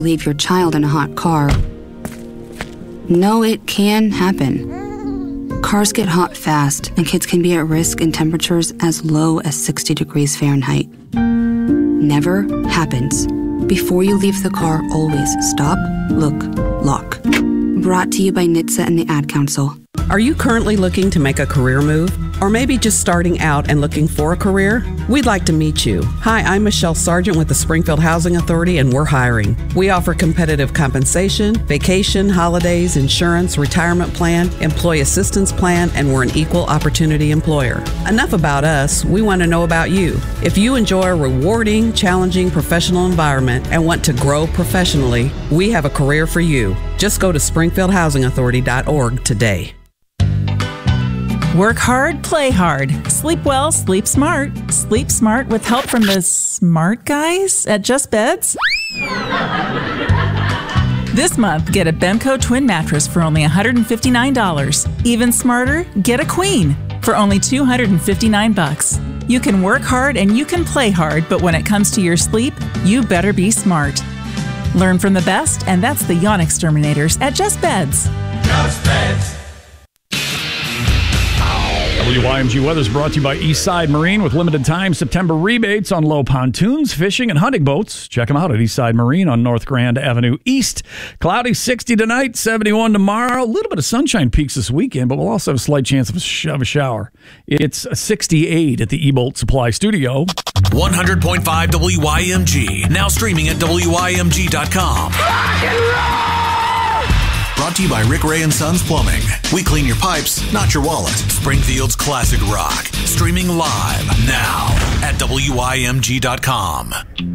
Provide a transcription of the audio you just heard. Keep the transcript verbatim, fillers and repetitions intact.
leave your child in a hot car. No, it can happen. Cars get hot fast, and kids can be at risk in temperatures as low as sixty degrees Fahrenheit. Never happens. Before you leave the car, always stop, look, lock. Brought to you by N H T S A and the Ad Council. Are you currently looking to make a career move? Or maybe just starting out and looking for a career? We'd like to meet you. Hi, I'm Michelle Sargent with the Springfield Housing Authority, and we're hiring. We offer competitive compensation, vacation, holidays, insurance, retirement plan, employee assistance plan, and we're an equal opportunity employer. Enough about us. We want to know about you. If you enjoy a rewarding, challenging professional environment and want to grow professionally, we have a career for you. Just go to springfield housing authority dot org today. Work hard, play hard. Sleep well, sleep smart. Sleep smart with help from the smart guys at Just Beds. This month, get a Bemco twin mattress for only one hundred fifty-nine dollars. Even smarter, get a queen for only two hundred fifty-nine bucks. You can work hard and you can play hard, but when it comes to your sleep, you better be smart. Learn from the best, and that's the Yawn Exterminators at Just Beds. Just Beds. W Y M G weather is brought to you by Eastside Marine with limited time September rebates on low pontoons, fishing, and hunting boats. Check them out at Eastside Marine on North Grand Avenue East. Cloudy sixty tonight, seventy-one tomorrow. A little bit of sunshine peaks this weekend, but we'll also have a slight chance of a, sh- of a shower. It's sixty-eight at the E-Bolt Supply Studio. one hundred point five W Y M G, now streaming at W Y M G dot com. Rock and roll! Brought to you by Rick Ray and Sons Plumbing. We clean your pipes, not your wallet. Springfield's classic rock. Streaming live now at W Y M G dot com.